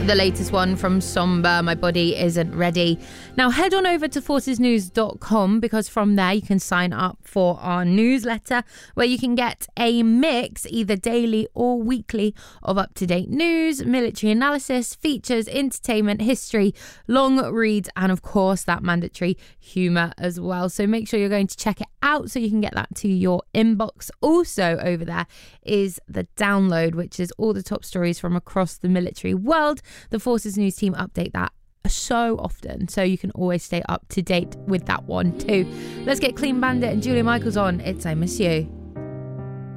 The latest one from Somber, My Body Isn't Ready. Now head on over to forcesnews.com, because from there you can sign up for our newsletter, where you can get a mix either daily or weekly of up-to-date news, military analysis, features, entertainment, history, long reads, and of course that mandatory humour as well. So make sure you're going to check it out so you can get that to your inbox. Also over there is the download, which is all the top stories from across the military world. The Forces News team update that so often, so you can always stay up to date with that one too. Let's get Clean Bandit and Julia Michaels on It's I Miss You.